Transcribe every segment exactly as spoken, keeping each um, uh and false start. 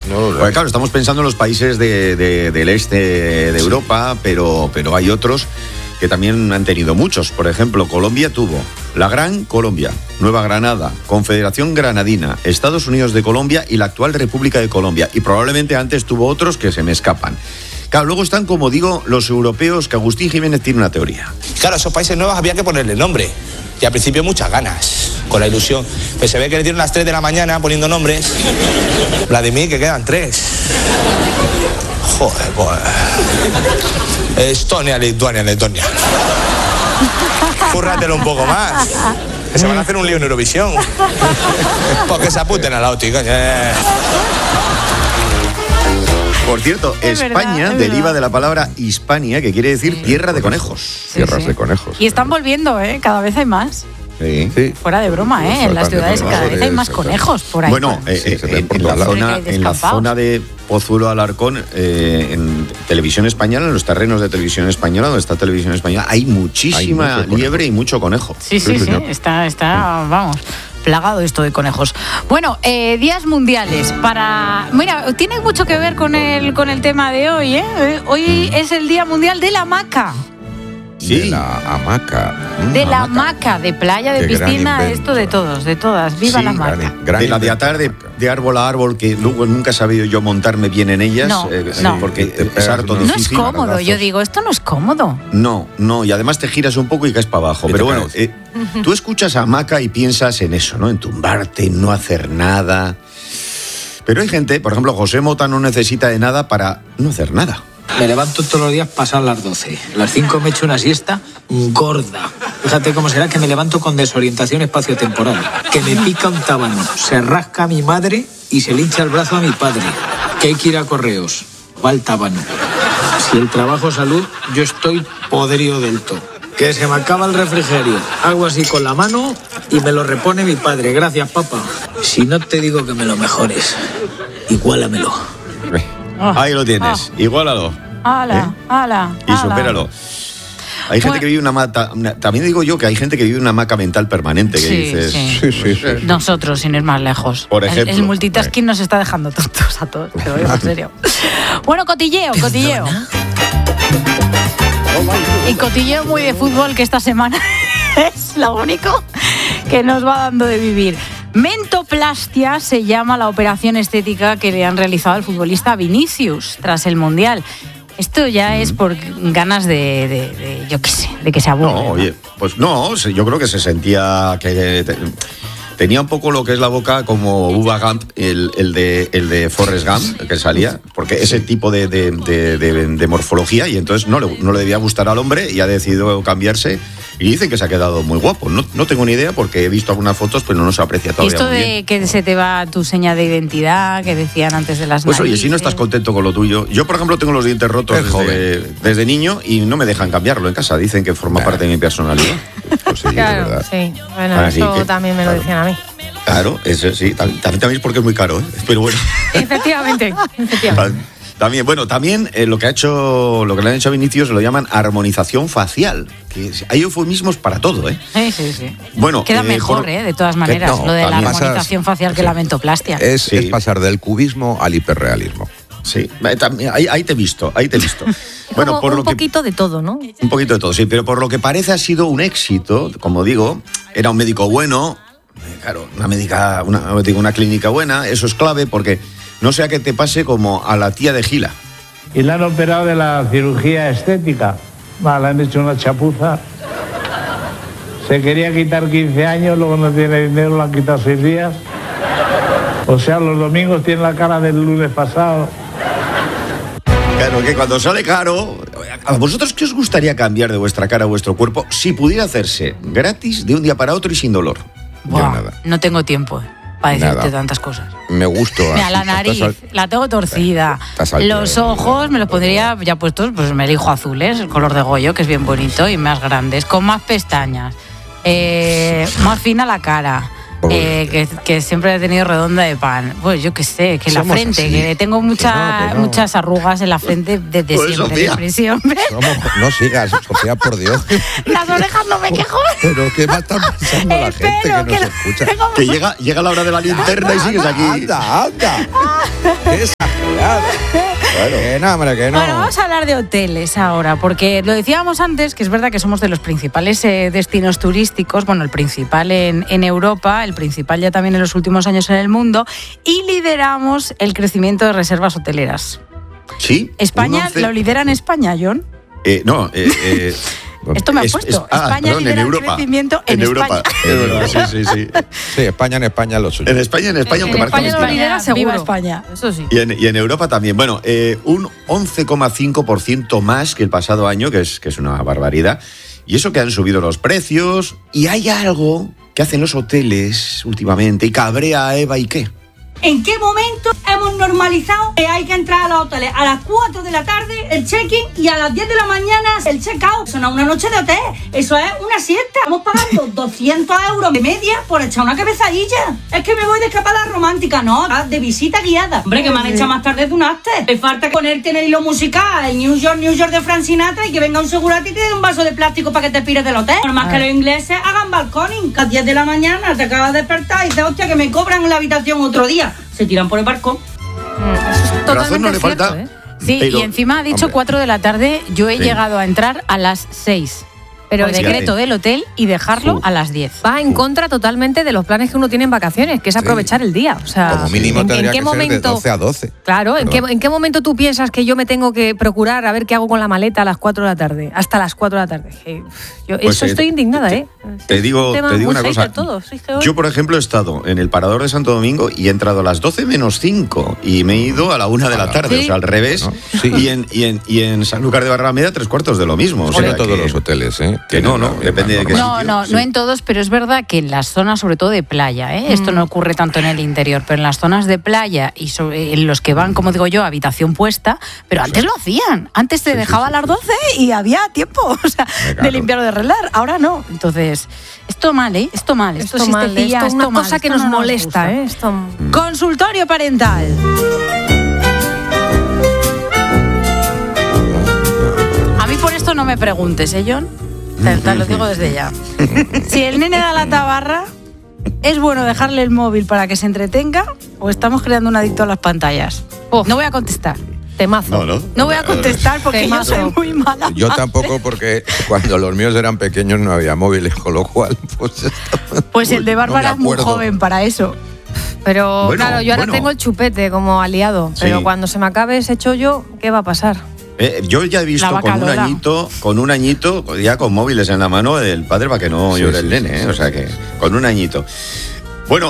No, Porque claro, estamos pensando en los países de, de, del este de Europa, pero, pero hay otros que también han tenido muchos. Por ejemplo, Colombia tuvo la Gran Colombia, Nueva Granada, Confederación Granadina, Estados Unidos de Colombia y la actual República de Colombia. Y probablemente antes tuvo otros que se me escapan. Claro, luego están, como digo, los europeos, que Agustín Jiménez tiene una teoría. Claro, a esos países nuevos había que ponerle nombre. Y al principio muchas ganas, con la ilusión. Pero se ve que le dieron las tres de la mañana poniendo nombres. Vladimir, que quedan tres. Joder, pues... Estonia, Lituania, Letonia. Cúrratelo un poco más. Que se van a hacer un lío en Eurovisión. Porque se apunten a la O T I, coño. Por cierto, Es España verdad, deriva verdad. de la palabra Hispania, que quiere decir tierra de conejos. Sí, Tierras sí. de conejos. Y están volviendo, ¿eh? Cada vez hay más. Sí. Sí. Fuera de broma, ¿eh? En las ciudades cada vez hay más conejos por ahí. Bueno, por- eh, Sí, eh, se ven en, por en todos la lados. zona, Porque hay en la descampados. zona de Pozuelo Alarcón, eh, en televisión española, en los terrenos de televisión española, donde está televisión española, hay muchísima Hay mucho conejo. liebre y mucho conejo. Sí, Sí, sí, sí, señor. está, está, vamos, plagado esto de conejos. Bueno, eh, días mundiales para... Mira, tiene mucho que ver con el, con el tema de hoy, ¿eh? Eh, Hoy es el Día Mundial de la Hamaca. Sí. De la hamaca. Mm, De la hamaca, de playa, de Qué gran piscina, invento. esto de todos, de todas. ¡Viva Sí, la hamaca! Gran, gran de la de invento. atar de, de árbol a árbol, que luego nunca he sabido yo montarme bien en ellas, No, eh, no. porque Te es pegas harto unos- No es difícil. cómodo, yo maradazos. digo, esto no es cómodo. No, no, y además te giras un poco y caes para abajo. Y Pero te bueno, caes. eh, tú escuchas a hamaca y piensas en eso, ¿no? En tumbarte, en no hacer nada. Pero hay gente, por ejemplo, José Mota no necesita de nada para no hacer nada. Me levanto todos los días pasadas las doce. A las cinco me echo una siesta gorda. Fíjate cómo será que me levanto con desorientación espaciotemporal. Que me pica un tábano, se rasca a mi madre y se le hincha el brazo a mi padre. Que hay que ir a correos. Va el tábano. Si el trabajo es salud, yo estoy podrido del todo. Que se me acaba el refrigerio. Hago así con la mano y me lo repone mi padre. Gracias, papá. Si no te digo que me lo mejores, igualamelo. Ah, Ahí lo tienes, igualalo ¡Hala, hala! y hala. supéralo. Hay gente Bueno. que vive una mata, una- también digo yo que hay gente que vive una hamaca mental permanente, que Sí, dices... sí. Sí, sí, sí. Nosotros, sin ir más lejos. Por El- ejemplo. El, multitasking nos está dejando tontos a todos, te lo digo en serio. Bueno, cotilleo, cotilleo. Y cotilleo muy de fútbol, que esta semana es lo único que nos va dando de vivir. Mentoplastia se llama la operación estética que le han realizado al futbolista Vinicius tras el Mundial. Esto ya es por ganas de, de- de, yo qué sé, de que se aburre. No, oye, pues no, se- yo creo que se sentía que te- tenía un poco lo que es la boca como Uva Gump, el, el de el de Forrest Gump, que salía, porque ese tipo de, de- de- de- de morfología, y entonces no le, no le debía gustar al hombre y ha decidido cambiarse. Y dicen que se ha quedado muy guapo. No, no tengo ni idea porque he visto algunas fotos, pero no se aprecia Y todavía esto muy de bien. que se te va tu seña de identidad, que decían antes de las Pues oye, si no narices. estás contento con lo tuyo. Yo, por ejemplo, tengo los dientes rotos Es desde, joven. desde niño y no me dejan cambiarlo en casa. Dicen que forma Nah. parte de mi personalidad. Pues sí, de Claro, verdad. sí. Bueno, Así eso que, también me lo claro. decían a mí. Claro, eso sí. También, también es porque es muy caro, ¿eh? Pero bueno. Efectivamente, efectivamente. También, bueno, también eh, lo que ha hecho, lo que le han hecho a Vinicius lo llaman armonización facial. Que es- hay eufemismos para todo, ¿eh? Sí, sí, sí. Bueno, Queda eh, mejor, por- ¿eh? De todas maneras, no, lo de la también armonización pasas- facial que sí. la mentoplastia. Es, Sí. es pasar del cubismo al hiperrealismo. Sí, eh, también- ahí, ahí te he visto, ahí te he visto. Bueno, Como por un lo que poquito de todo, ¿no? un poquito de todo, sí, pero por lo que parece ha sido un éxito, como digo, era un médico bueno, eh, claro, una médica, una, digo, una clínica buena, eso es clave porque no sea que te pase como a la tía de Gila. Y le han operado de la cirugía estética. Va, le han hecho una chapuza. Se quería quitar quince años, luego no tiene dinero, lo han quitado seis días. O sea, los domingos tiene la cara del lunes pasado. Claro, que cuando sale caro, ¿a vosotros qué os gustaría cambiar de vuestra cara a vuestro cuerpo si pudiera hacerse gratis de un día para otro y sin dolor? Buah, nada. no tengo tiempo eh, para decirte Nada. tantas cosas. Me gustó. Mira, así, la estás nariz, al- la tengo torcida. Estás al- Los ojos me los pondría ya puestos, pues me elijo azules, el color de Goyo, que es bien bonito, y más grandes, con más pestañas, eh, más fina la cara. Eh, que, que siempre he tenido redonda de pan. Pues yo qué sé, que la Somos frente, así. que tengo mucha- Que no, que no. muchas arrugas en la frente desde Pues, siempre, Sofía. desde siempre. Somos- no sigas, Sofía, por Dios. Las orejas no me quejo. Pero ¿qué va a estar pensando la El gente pelo, que que nos lo- escucha? tengo- Que llega, llega la hora de la linterna y sigues aquí. Anda, anda. ¿Qué es Claro. Que no, hombre, que no. Bueno, vamos a hablar de hoteles ahora, porque lo decíamos antes, que es verdad que somos de los principales eh, destinos turísticos, bueno, el principal en, en Europa, el principal ya también en los últimos años en el mundo, y lideramos el crecimiento de reservas hoteleras. Sí. España, once... ¿lo lidera en España, John? Eh, no, eh, eh, Esto me ha es, puesto. Es, ah, España perdón, lidera en el Europa. crecimiento en, en Europa. España. Sí, sí, sí. Sí, España en España lo suyo. En España, en España, En aunque parezca España lo mentira. lidera seguro. Viva España. Eso sí. Y en, y en Europa también. Bueno, eh, un once coma cinco por ciento más que el pasado año, que es, que es una barbaridad. Y eso que han subido los precios. Y hay algo que hacen los hoteles últimamente y cabrea a Eva y qué. ¿En qué momento hemos normalizado que hay que entrar a los hoteles a las cuatro de la tarde el check-in y a las diez de la mañana el check-out? Eso no es una noche de hotel, eso es una siesta. Estamos pagando doscientos euros de media por echar una cabezadilla. Es que me voy de escapada romántica, no, de visita guiada. Hombre, que me han echado más tarde de un after. Me falta ponerte en el hilo musical, el New York, New York de Frank Sinatra y que venga un segurata y te dé un vaso de plástico para que te pires del hotel. Por más que los ingleses hagan balconing. A las diez de la mañana te acabas de despertar y dices, hostia, que me cobran en la habitación otro día. Se tiran por el barco. Razón no le cierto, falta. ¿eh? Sí, Pero, y encima ha dicho hombre. cuatro de la tarde, yo he Sí. llegado a entrar a las seis. Pero Pues decreto fíjate. del hotel y dejarlo Uh. a las diez. Va en contra totalmente de los planes que uno tiene en vacaciones, que es aprovechar el día. O sea, Como mínimo ¿en, tendría en qué que momento, ser de doce a doce. Claro, ¿en qué, Perdón. ¿en qué momento tú piensas que yo me tengo que procurar a ver qué hago con la maleta a las cuatro de la tarde? Hasta las cuatro de la tarde. Que, Yo, Pues, eso eh, estoy indignada, te- ¿eh? Te digo, Es un tema te digo muy una cosa. hater todo, sí, que hoy- Yo, por ejemplo, he estado en el Parador de Santo Domingo y he entrado a las doce menos cinco y me he ido a la una de la tarde, ¿Sí? o sea, al revés. ¿No? Sí. Y, en, y, en, y en Sanlúcar de Barrameda, tres cuartos de lo mismo. O Bueno, sea, todos que- los hoteles, ¿eh? que no, Tienen no, la depende misma de qué norma. No, sitio, no, sí. no en todos, pero es verdad que en las zonas, sobre todo de playa, ¿eh? Esto no ocurre tanto en el interior, pero en las zonas de playa y sobre- en los que van, como digo yo, habitación puesta, pero antes lo hacían. Antes te Sí, sí, dejaba sí, a las sí. doce y había tiempo, o sea, Claro. de limpiar o de arreglar. Ahora no. Entonces, esto mal, ¿eh? Esto mal. Esto, Esto mal, sistecilla, esto es una esto mal, cosa que esto nos no molesta, gusta. ¿eh? Esto... Consultorio parental. A mí por esto no me preguntes, ¿eh, John? Te, te lo digo desde ya. Si el nene da la tabarra, ¿es bueno dejarle el móvil para que se entretenga o estamos creando un adicto a las pantallas? Uf. No voy a contestar. Temazo. No, no. No voy a contestar porque yo Temazo. soy muy mala. Yo tampoco, porque cuando los míos eran pequeños no había móviles, con lo cual, pues. Pues el de Bárbara no es me muy acuerdo. joven para eso. Pero Bueno, claro, yo ahora bueno. tengo el chupete como aliado. Pero Sí. cuando se me acabe ese chollo, ¿qué va a pasar? Eh, yo ya he visto La vaca con un Lola. añito, con un añito, ya con móviles en la mano el padre para que no Sí, llore sí, el nene, sí, ¿eh? sí, O sea que con un añito. Bueno,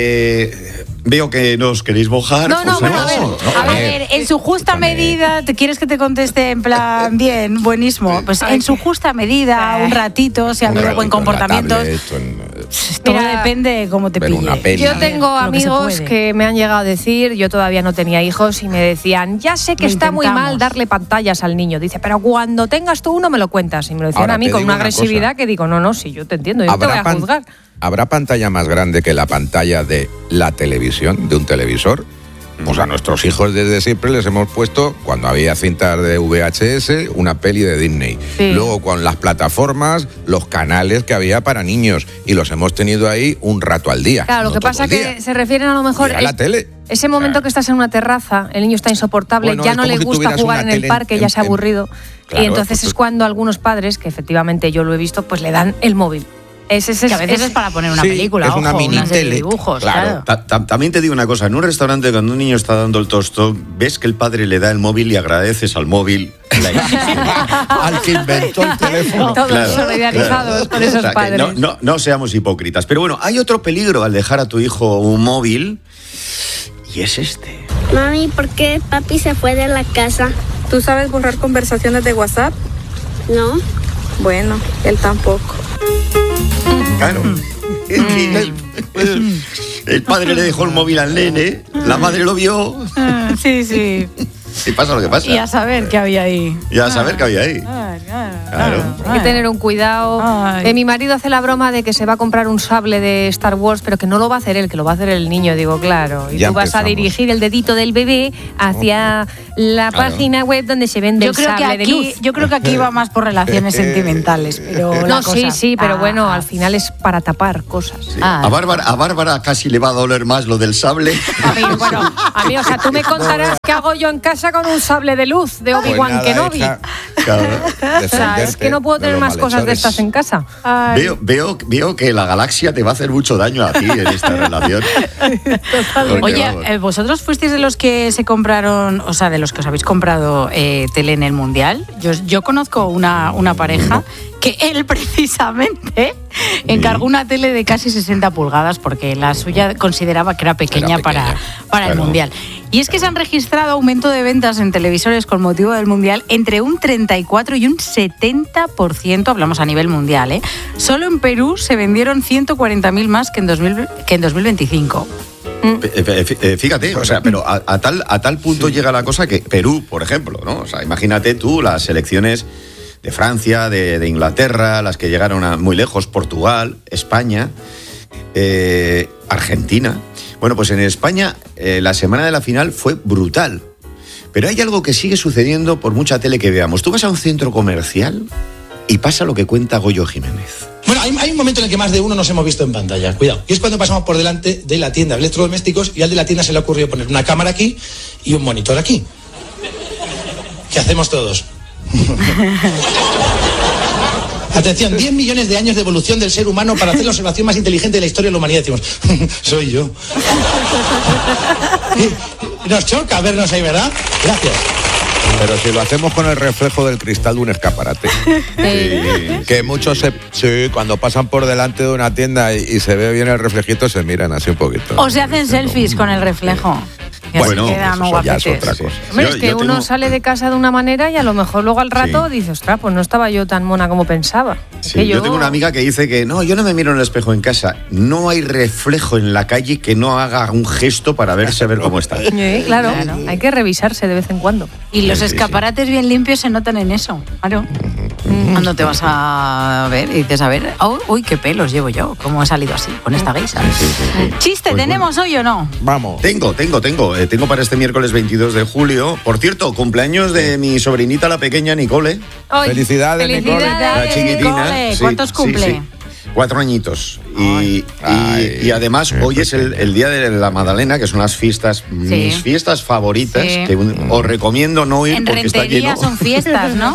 eh, veo que nos queréis mojar. No, no, pues bueno, a ver, no, A A ver, ver, en su justa escúchame. medida, ¿te quieres que te conteste en plan bien, buenísimo? Pues en su justa medida, un ratito, si ha Un habido buen ratito en la comportamiento. tablet, o en- Todo Mira, depende de cómo te ver pille. una peli. Yo Lo tengo lo que se amigos puede. que me han llegado a decir, yo todavía no tenía hijos, y me decían, ya sé que Lo está muy intentamos. mal darle pantallas al niño. Dice, pero cuando tengas tú uno me lo cuentas. Y me lo decían Ahora, a mí te con digo una una agresividad cosa. que digo, no, no, sí, yo te entiendo, yo no te voy a pan- juzgar. ¿Habrá pantalla más grande que la pantalla de la televisión, de un televisor? Pues a nuestros hijos desde siempre les hemos puesto, cuando había cintas de V H S, una peli de Disney. Sí. Luego con las plataformas, los canales que había para niños. Y los hemos tenido ahí un rato al día. Claro, lo no que todo pasa el que día. se refieren a lo mejor... Mira la es- tele. Ese momento Claro. que estás en una terraza, el niño está insoportable, Bueno, ya es no como le si gusta tuvieras jugar una en el tele parque, en- ya se ha en- aburrido. Claro, y entonces pues es tú- cuando algunos padres, que efectivamente yo lo he visto, pues le dan el móvil. Ese, ese, Que a veces es, para poner una Sí, película, es una ojo, mini una serie de tele, dibujos, claro. claro. Ta- ta- También te digo una cosa, en un restaurante cuando un niño está dando el tostón, ves que el padre le da el móvil y agradeces al móvil la existencia. Al que inventó el teléfono. Todos Claro, solidarizados claro. con esos O sea, que padres. No, no, no seamos hipócritas. Pero bueno, hay otro peligro al dejar a tu hijo un móvil y es este. Mami, ¿por qué papi se fue de la casa? ¿Tú sabes borrar conversaciones de WhatsApp? ¿No? Bueno, él tampoco. Claro. Es que el, el- el padre le dejó el móvil al nene, la madre lo vio Ah, sí, sí. y pasa lo que pasa. Y a saber qué había ahí. Y a saber qué había ahí. Ah, claro, Claro. Hay que tener un cuidado. Ay. Eh, mi marido hace la broma de que se va a comprar un sable de Star Wars, pero que no lo va a hacer él, que lo va a hacer el niño. Digo, claro. Y Ya tú vas a empezamos. dirigir el dedito del bebé hacia la Claro. página web donde se vende Yo el creo, que sable de aquí, luz. yo creo que aquí va más por relaciones sentimentales, pero la No, sí, cosa- sí, pero Ah, bueno, ah, al final es para tapar cosas. Sí. Ah. A, Bárbara, a Bárbara casi le va a doler más lo del sable. A mí, bueno, a mí, o sea, tú me contarás qué hago yo en casa casa con un sable de luz de Obi-Wan Pues nada, Kenobi. hija, o sea, es que no puedo de tener los más cosas de malhechores. estas en casa. Veo, veo, veo que la galaxia te va a hacer mucho daño a ti en esta relación. Porque, Oye, vamos. eh, ¿vosotros fuisteis de los que se compraron, o sea, de los que os habéis comprado eh, tele en el Mundial? Yo, yo conozco una, una pareja que él precisamente encargó una tele de casi sesenta pulgadas porque la suya consideraba que era pequeña, Era pequeña, para, para el claro. Mundial. Y es que se han registrado aumento de ventas en televisores con motivo del Mundial entre un treinta y cuatro y un setenta por ciento, hablamos a nivel mundial, ¿eh? Solo en Perú se vendieron ciento cuarenta mil más que en, dos mil, que en dos mil veinticinco. Eh, eh, eh, Fíjate, o sea, pero a, a tal, a tal punto llega la cosa que Perú, por ejemplo, ¿no? O sea, imagínate tú las selecciones de Francia, de, de Inglaterra, las que llegaron a muy lejos, Portugal, España, eh, Argentina. Bueno, pues en España eh, la semana de la final fue brutal. Pero hay algo que sigue sucediendo por mucha tele que veamos. Tú vas a un centro comercial y pasa lo que cuenta Goyo Jiménez. Bueno, hay, hay un momento en el que más de uno nos hemos visto en pantalla, cuidado. Y es cuando pasamos por delante de la tienda de electrodomésticos y al de la tienda se le ocurrió poner una cámara aquí y un monitor aquí. ¿Qué hacemos todos? Atención, diez millones de años de evolución del ser humano para hacer la observación más inteligente de la historia de la humanidad. Decimos, soy yo. Nos choca vernos ahí, ¿verdad? Gracias. Pero si lo hacemos con el reflejo del cristal de un escaparate. Sí, Que muchos se, sí, cuando pasan por delante de una tienda y, y se ve bien el reflejito, se miran así un poquito. O se hacen selfies con el reflejo. Y así Bueno, quedan eso muy ya es guapetes. otra cosa. Hombre, Yo- es que yo uno tengo- sale de casa de una manera y a lo mejor luego al rato Sí. dice, ostras, pues no estaba yo tan mona como pensaba. Es Sí, que yo... tengo una amiga que dice que no, yo no me miro en el espejo en casa. No hay reflejo en la calle que no haga un gesto para verse a ver cómo está. Eh, claro, Claro. hay que revisarse de vez en cuando. Y los Sí, sí, escaparates bien limpios se notan en eso. Claro. Cuando te vas a ver y dices, a ver, oh, uy, qué pelos llevo yo. ¿Cómo he salido así, con esta guisa? Chiste, Pues ¿tenemos hoy o no? Vamos. Tengo, tengo, tengo. Eh, tengo para este miércoles veintidós de julio. Por cierto, cumpleaños de mi sobrinita, la pequeña Nicole. Hoy, Felicidades, Nicole. La chiquitina. Nicole. Sí, ¿Cuántos sí, cumple? sí. Cuatro añitos. Y, y- Ay, y además hoy es el, el día de la Magdalena, que son las fiestas, mis fiestas favoritas, Sí. que un- os recomiendo no ir En porque está Rentería lleno. son fiestas, ¿no?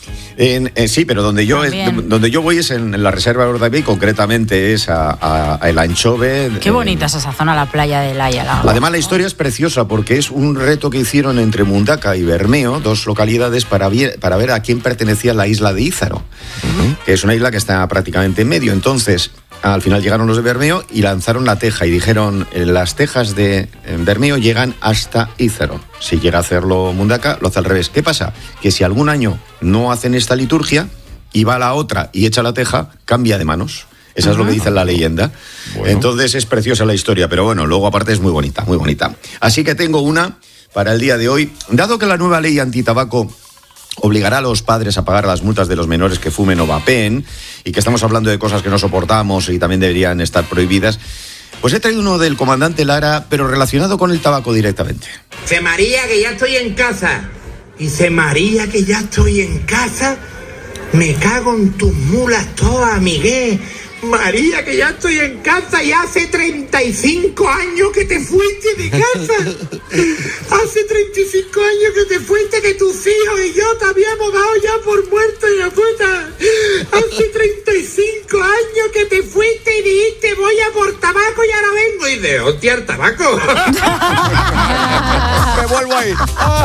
En- en- sí, pero donde yo, es- También. donde yo voy es en la Reserva de Ordaví, concretamente es a, a- a El Anchove. Qué eh, bonita es esa zona, la playa de Laia. La Además, la historia es preciosa porque es un reto que hicieron entre Mundaca y Bermeo, dos localidades, para, vi- para ver a quién pertenecía la isla de Ízaro, que es una isla que está prácticamente en medio. Entonces, al final llegaron los de Bermeo y lanzaron la teja y dijeron, eh, las tejas de eh, Bermeo llegan hasta Ízaro. Si llega a hacerlo Mundaca, lo hace al revés. ¿Qué pasa? Que si algún año no hacen esta liturgia y va a la otra y echa la teja, cambia de manos. Esa es lo que dice la leyenda. Bueno. Entonces es preciosa la historia, pero bueno, luego aparte es muy bonita, muy bonita. Así que tengo una para el día de hoy. Dado que la nueva ley antitabaco obligará a los padres a pagar las multas de los menores que fumen o vapeen, y que estamos hablando de cosas que no soportamos y también deberían estar prohibidas, pues he traído uno del comandante Lara, pero relacionado con el tabaco directamente. Dice María que ya estoy en casa. Dice María que ya estoy en casa. Me cago en tus mulas todas, Miguel. María que ya estoy en casa y hace treinta y cinco años que te fuiste de casa. Hace treinta y cinco años que te fuiste, que tus hijos y yo te habíamos dado ya por muerto y a puta. Hace treinta y cinco años que te fuiste y dijiste voy a por tabaco y ahora vengo. Y de hostia, el tabaco. Me vuelvo ahí.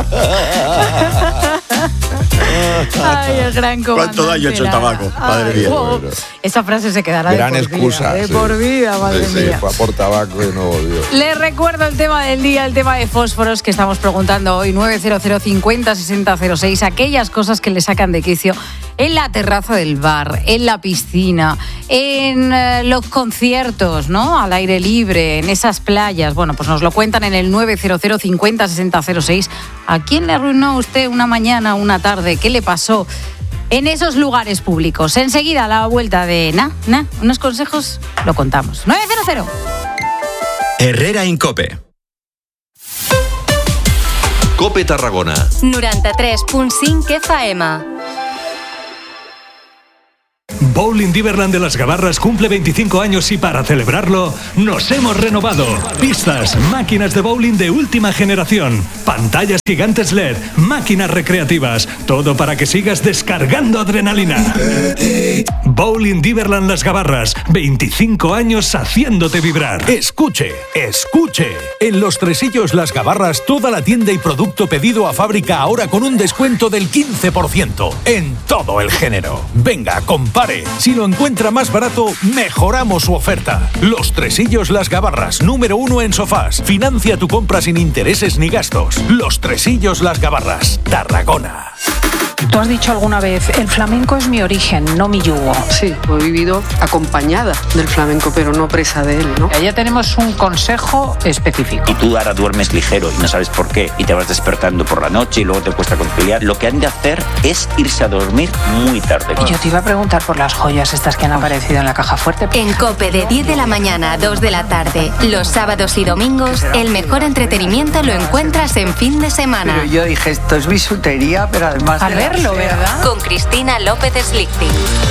Ay, el gran comandante. ¿Cuánto daño ha hecho el Lara. tabaco? Madre Ay, mía. oh, esa frase se quedará Gran de por excusa. vida. De sí. por vida, madre Sí, sí, mía. fue a por tabaco y no volvió. Les recuerdo el tema del día, el tema de fósforos que estamos preguntando hoy, nueve cero cero cincuenta sesenta cero seis, aquellas cosas que le sacan de quicio en la terraza del bar, en la piscina, en eh, los conciertos, ¿no? Al aire libre, en esas playas. Bueno, pues nos lo cuentan en el nueve cero cero cincuenta sesenta cero seis. ¿A quién le arruinó usted una mañana, una tarde? ¿Qué le pasó en esos lugares públicos? Enseguida, a la vuelta de Na, Na, unos consejos, lo contamos. nueve cero cero. Herrera Incope. Cope Tarragona. noranta-tres punt cinc F M. Bowling Diverland de Las Gabarras cumple veinticinco años y para celebrarlo nos hemos renovado. Pistas, máquinas de bowling de última generación, pantallas gigantes L E D, máquinas recreativas, todo para que sigas descargando adrenalina. Bowling Diverland Las Gabarras, veinticinco años haciéndote vibrar. Escuche, escuche. En Los Tresillos Las Gabarras, toda la tienda y producto pedido a fábrica ahora con un descuento del quince por ciento en todo el género. Venga, compare. Si lo encuentra más barato, mejoramos su oferta. Los Tresillos Las Gabarras, número uno en sofás. Financia tu compra sin intereses ni gastos. Los Tresillos Las Gabarras, Tarragona. Tú has dicho alguna vez, el flamenco es mi origen, no mi yugo. Sí, he vivido acompañada del flamenco, pero no presa de él, ¿no? Ya tenemos un consejo específico. Y tú ahora duermes ligero y no sabes por qué, y te vas despertando por la noche y luego te cuesta conciliar. Lo que han de hacer es irse a dormir muy tarde. Y yo te iba a preguntar por las joyas estas que han aparecido en la caja fuerte. En COPE, de diez de la mañana a dos de la tarde, los sábados y domingos, el mejor entretenimiento lo encuentras en fin de semana. Pero yo dije, esto es bisutería, pero además... A verlo, ¿verdad? Con Cristina López Slichting.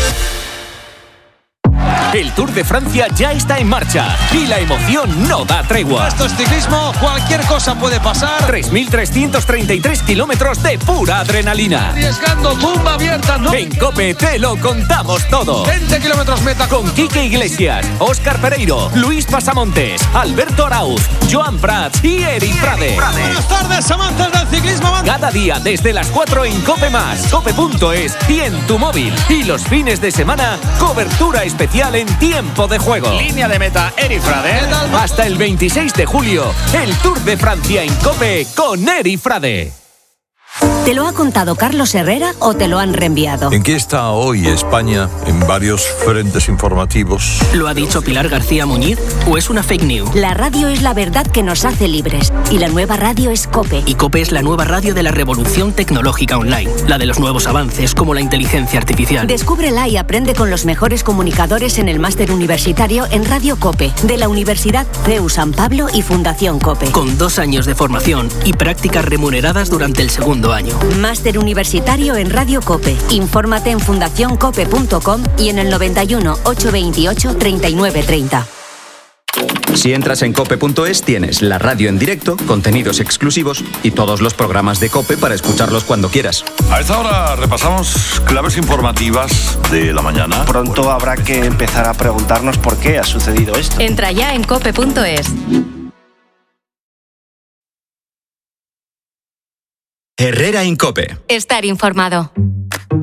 El Tour de Francia ya está en marcha y la emoción no da tregua. Esto es ciclismo, cualquier cosa puede pasar. tres mil trescientos treinta y tres kilómetros de pura adrenalina. Arriesgando, bomba abierta, ¿no? En COPE te lo contamos todo. veinte kilómetros meta. Con Quique Iglesias, Óscar Pereiro, Luis Pasamontes, Alberto Arauz, Joan Prats y Eri Frade. Buenas tardes, amantes del ciclismo. Cada día desde las cuatro en COPE más, cope punto es y en tu móvil. Y los fines de semana, cobertura especial en tiempo de juego. Línea de meta, Eri Frade. Hasta el veintiséis de julio, el Tour de Francia en COPE con Eri Frade. ¿Te lo ha contado Carlos Herrera o te lo han reenviado? ¿En qué está hoy España en varios frentes informativos? ¿Lo ha dicho Pilar García Muñiz o es una fake news? La radio es la verdad que nos hace libres y la nueva radio es COPE. Y COPE es la nueva radio de la revolución tecnológica online, la de los nuevos avances como la inteligencia artificial. Descúbrela y aprende con los mejores comunicadores en el máster universitario en Radio COPE de la Universidad C E U San Pablo y Fundación COPE. Con dos años de formación y prácticas remuneradas durante el segundo año. Máster universitario en Radio COPE. Infórmate en fundación cope punto com y en el noventa y uno, ochocientos veintiocho, treinta y nueve treinta. Si entras en cope punto es tienes la radio en directo, contenidos exclusivos y todos los programas de COPE para escucharlos cuando quieras. A esta hora repasamos claves informativas de la mañana. Pronto bueno, habrá que empezar a preguntarnos por qué ha sucedido esto. Entra ya en cope punto es. Herrera en COPE. Estar informado.